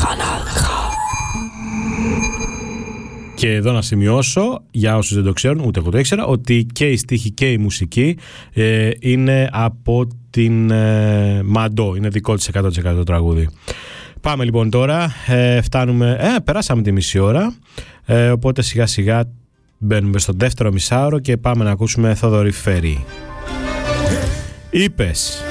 Και εδώ να σημειώσω, για όσους δεν το ξέρουν, ούτε εγώ το ήξερα, ότι και η στίχη και η μουσική είναι από την Μαντό. Είναι δικό της 100% το τραγούδι. Πάμε λοιπόν τώρα, περάσαμε τη μισή ώρα, οπότε σιγά σιγά μπαίνουμε στο δεύτερο μισάωρο και πάμε να ακούσουμε Θοδωρή Φέρη. Είπες.